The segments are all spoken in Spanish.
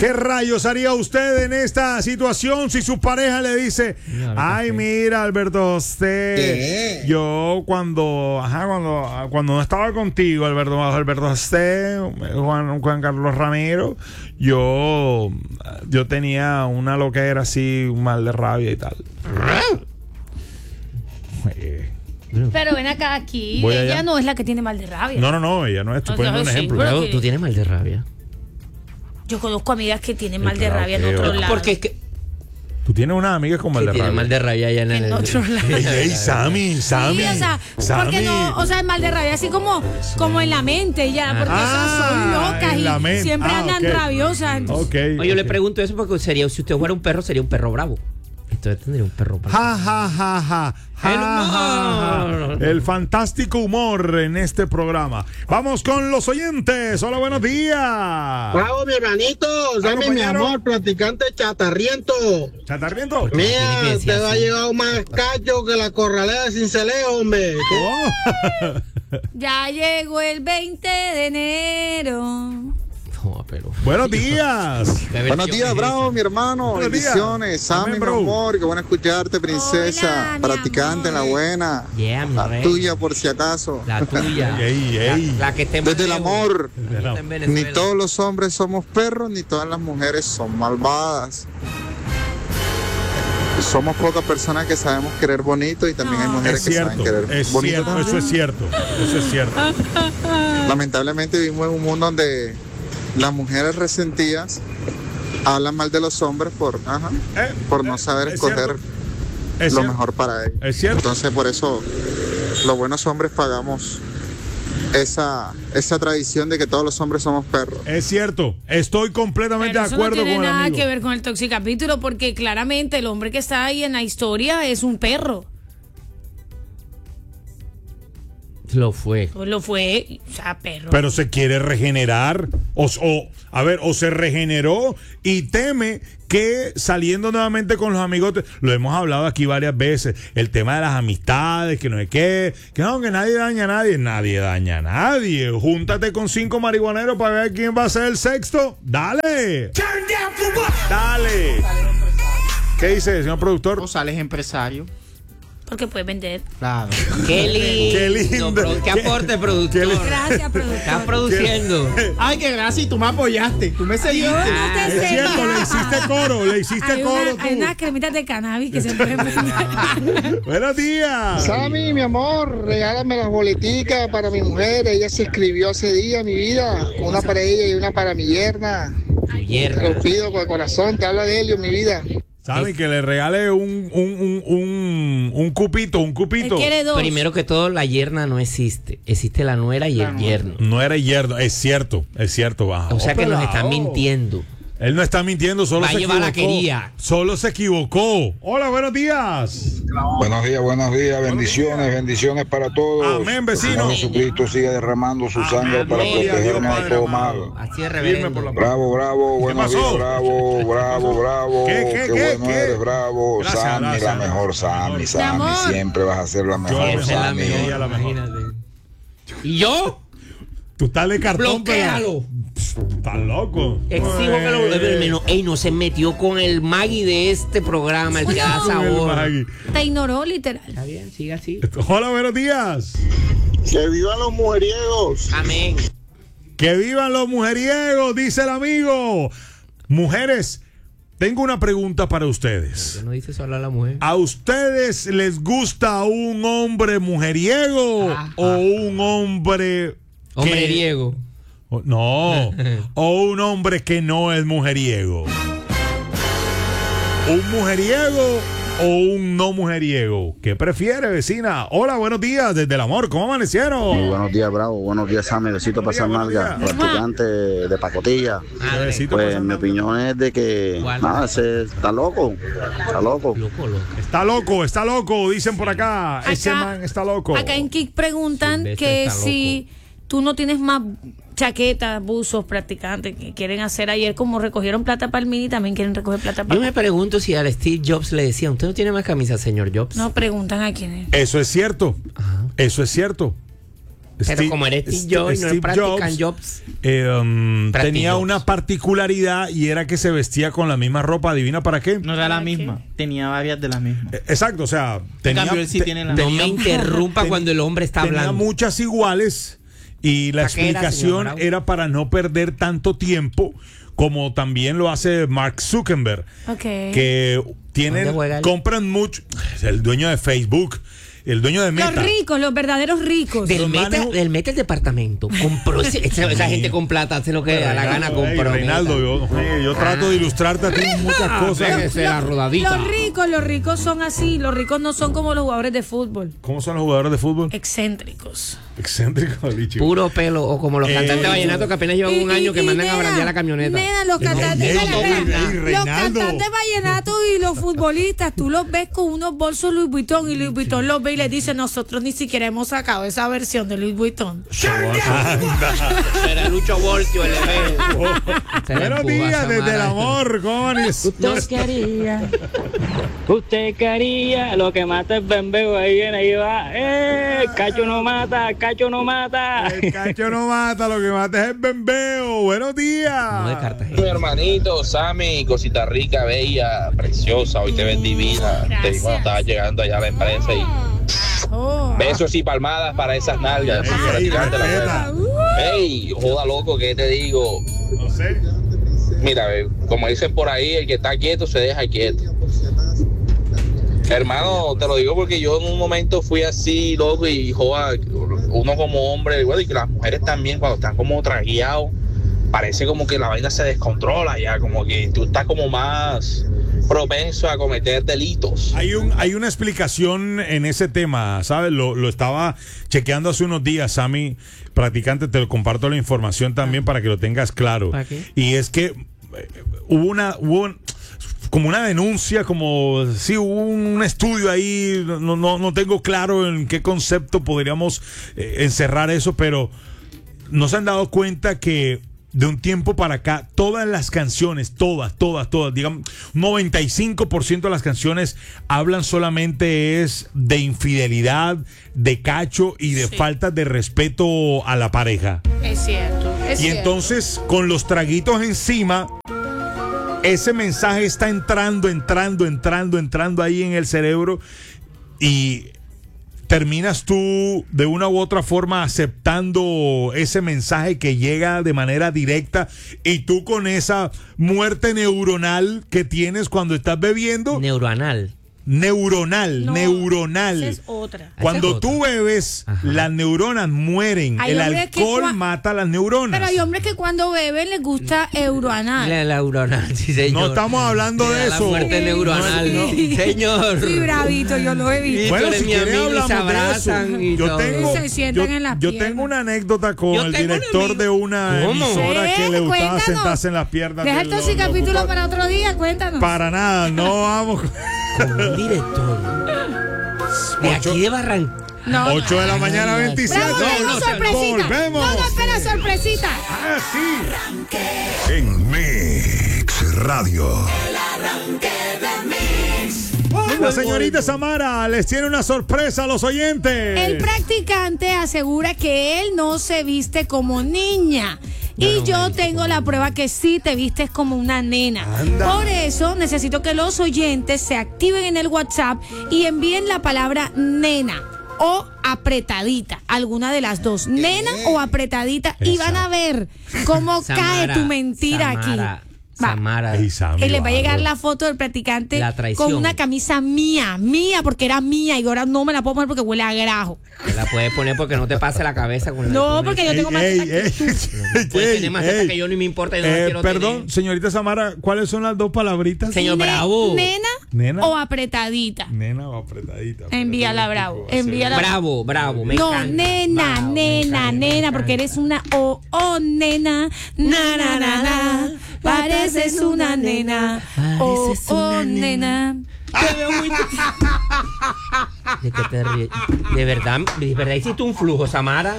¿Qué rayos haría usted en esta situación si su pareja le dice, ay, mira, Alberto, usted, yo cuando no estaba contigo, Alberto, usted, Juan Carlos Ramiro, yo tenía una loquera así, un mal de rabia y tal. Pero ven acá, aquí ella no es la que tiene mal de rabia. No, ella no es. Estoy poniendo un ejemplo. Pero tú tienes mal de rabia. Yo conozco amigas que tienen mal de rabia en otro lado. Porque es que tú tienes unas amigas con mal de rabia. Tienen mal de rabia allá en otro lado. Ey, Sammy. Sí, porque no, o sea, el mal de rabia así como en la mente ya, porque son locas y siempre andan rabiosas. Okay, yo le pregunto eso porque si usted fuera un perro, sería un perro bravo. Entonces tendría un perro bravo. El fantástico humor en este programa. Vamos con los oyentes. Hola, buenos días. Bravo, mi hermanito. Dame mi amor, platicante chatarriento. ¿Chatarriento? Mira, te va a llevar más cacho que la corralera de Cincelejo, hombre. Ya llegó el 20 de enero. Buenos días. Buenos días, bravo, mi hermano. Bendiciones. Sammy, mi amor. Qué bueno escucharte, princesa. Hola, practicante, la buena. La tuya, por si acaso. La tuya. La que esté desde el amor. Ni todos los hombres somos perros, ni todas las mujeres son malvadas. Somos pocas personas que sabemos querer bonito y también hay mujeres que saben querer bonito. Eso es cierto. Lamentablemente vivimos en un mundo donde las mujeres resentidas hablan mal de los hombres por no saber escoger lo mejor para ellos. Es cierto. Entonces, por eso los buenos hombres pagamos esa tradición de que todos los hombres somos perros. Es cierto, estoy completamente de acuerdo con el amigo. No tiene nada que ver con el Toxicapítulo, porque claramente el hombre que está ahí en la historia es un perro. Lo fue, o sea, perro. Pero se quiere regenerar, o se regeneró y teme que saliendo nuevamente con los amigos, lo hemos hablado aquí varias veces, el tema de las amistades, que no es que nadie daña a nadie, júntate con 5 marihuaneros para ver quién va a ser el sexto, dale. ¿Qué dice, señor productor? O sales empresario. Porque puedes vender. Claro. Qué lindo. ¿Qué aporte, productor? Gracias, productor. Estás produciendo. Ay, qué gracia, y tú me apoyaste. Tú me seguiste. Es cierto, le hiciste coro. Hay unas cremitas de cannabis que se pueden vender. Buenos días. Sammy, mi amor, regálame las boleticas para mi mujer. Ella se inscribió hace días, mi vida. Una para ella y una para mi yerna. Te lo pido con el corazón, te habla de Helio, mi vida. ¿Sabe que le regale un cupito? Él quiere 2. Primero que todo, la yerna no existe. Existe la nuera y el yerno. Nuera y yerno, es cierto, bajo. O sea que nos están mintiendo. Él no está mintiendo, solo se equivocó. La quería. Solo se equivocó. Hola, buenos días. Buenos días. Bendiciones para todos. Amén, vecino. Señor Jesucristo sigue derramando su sangre para protegernos de todo mal. Así es, reverendo. Bravo, buenos días, bravo. ¿Qué bueno eres, bravo. Gracias, Sammy, la mejor, Sammy. Siempre vas a ser la mejor, Sammy. ¿Y yo? Tú estás de cartón, bloquéalo. Estás loco. Exijo que no se metió con el Maggie de este programa, el que da sabor. Te ignoró, literal. Está bien, siga así. Hola, buenos días. Que vivan los mujeriegos. Amén. Que vivan los mujeriegos, dice el amigo. Mujeres, tengo una pregunta para ustedes. No dice solo a la mujer. ¿A ustedes les gusta un hombre mujeriego o un hombre hombreriego? No, o un hombre que no es mujeriego. ¿Un mujeriego o un no mujeriego? ¿Qué prefiere, vecina? Hola, buenos días, desde el amor, ¿cómo amanecieron? Muy buenos días, bravo. Buenos días, Sammy. Besito para Nalga, practicante de pacotilla. Pues mi opinión es de que nada, ese está loco. Está loco, dicen por acá. Ese man está loco. Acá en Kik preguntan que si tú no tienes más chaquetas, buzos, practicantes que quieren hacer. Ayer como recogieron plata para el mini, también quieren recoger plata para... Yo me pregunto si al Steve Jobs le decían, ¿usted no tiene más camisa, señor Jobs? No, preguntan a quién es. Eso es cierto. Ajá. Eso es cierto. Pero como eres Steve Jobs, no es Practical Jobs. Tenía una particularidad y era que se vestía con la misma ropa. ¿Adivina para qué? No era la misma. Tenía varias de las mismas. Exacto, o sea, cambio, él sí tiene la no me interrumpa cuando el hombre está hablando. Tenía muchas iguales y la explicación era para no perder tanto tiempo, como también lo hace Mark Zuckerberg, que compran mucho, el dueño de Facebook, el dueño de Meta. Los ricos, los verdaderos ricos. Del Meta el departamento. Compró esa gente con plata hace lo que da la gana. Compró. Reinaldo, yo trato de ilustrarte a ti muchas cosas. La rodadita. Los ricos son así. Los ricos no son como los jugadores de fútbol. ¿Cómo son los jugadores de fútbol? Excéntricos. Bicho. Puro pelo. O como los cantantes vallenatos que apenas llevan un año que mandan a brandear la camioneta. Los cantantes vallenatos y los futbolistas, tú los ves con unos bolsos Louis Vuitton y Louis Vuitton los ve y les dice: nosotros ni siquiera hemos sacado esa versión de Louis Vuitton. Era Lucho Voltio el Buenos días desde el amor, Conis. Usted quería lo que mata el bembeo. Ahí viene, ahí va. Cacho no mata. El cacho no mata, lo que mata es el bembeo. Buenos días. Mi hermanito, Sammy, cosita rica, bella, preciosa. Hoy te ves divina. Te vi cuando estabas llegando allá a la empresa y besos y palmadas para esas nalgas. Ey, joda loco, ¿qué te digo? No sé. Mira, como dicen por ahí, el que está quieto se deja quieto. Hermano, te lo digo porque yo en un momento fui así, loco, y joda, uno como hombre, bueno, y que las mujeres también, cuando están como tragueados, parece como que la vaina se descontrola ya, como que tú estás como más propenso a cometer delitos. Hay una explicación en ese tema, ¿sabes? Lo estaba chequeando hace unos días, Sammy, practicante, te comparto la información también para que lo tengas claro. Y es que hubo como una denuncia, como sí, hubo un estudio ahí, no tengo claro en qué concepto podríamos encerrar eso, pero no se han dado cuenta que de un tiempo para acá, todas las canciones, todas, digamos, 95% de las canciones hablan solamente es de infidelidad, de cacho y de falta de respeto a la pareja. Es cierto. Entonces, con los traguitos encima, ese mensaje está entrando ahí en el cerebro y terminas tú de una u otra forma aceptando ese mensaje que llega de manera directa y tú con esa muerte neuronal que tienes cuando estás bebiendo. Neuronal. Esa es otra. Cuando tú bebes, las neuronas mueren. El alcohol mata las neuronas. Pero hay hombres que cuando beben les gusta euronal. La euronal, sí, señor. No estamos hablando de eso. La muerte neuronal, no. Señor. Sí, bravito, yo lo he visto. Bueno, si quieres hablamos se abrazan de eso. Se sientan en las yo piernas. tengo una anécdota con el director de una emisora que le gustaba sentarse en las piernas. Deja esto sin capítulo para otro día, cuéntanos. Para nada, no vamos. Como un director de aquí de Barranquilla. 8 de la mañana, 27. Sorpresita. Volvemos. No, espera, sorpresita. Ah, sí. En Mix Radio. La señorita Samara les tiene una sorpresa a los oyentes. El practicante asegura que él no se viste como niña. Y yo tengo la prueba que sí te vistes como una nena. Anda. Por eso necesito que los oyentes se activen en el WhatsApp y envíen la palabra nena o apretadita, alguna de las dos, nena o apretadita, y van a ver cómo cae tu mentira aquí. Samara. Que le va a llegar la foto del practicante con una camisa mía, porque era mía y ahora no me la puedo poner porque huele a grajo. Te la puedes poner porque no te pase la cabeza con no, porque yo tengo más teta que tú. Puedes tener más teta que yo, ni me importa. Yo no quiero perdón, tener. Señorita Samara, ¿cuáles son las dos palabritas? Señor Bravo. Nena o apretadita. Nena o apretadita. Envíala, Bravo. Bravo. Me no, encanta. Nena, porque eres una nena. Na. Pareces una nena. Nena. Te veo muy... ¿De qué te ríes? ¿De verdad hiciste un flujo, Samara?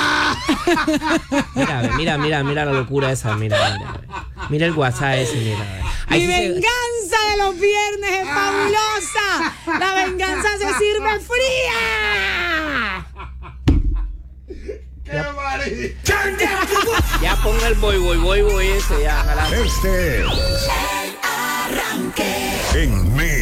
Mira la locura esa, mira el WhatsApp ese, mira. Mi venganza de los viernes es fabulosa. La venganza se sirve fría. Ya ponga el voy ese, ya. Ojalá. Este es El Arranque. en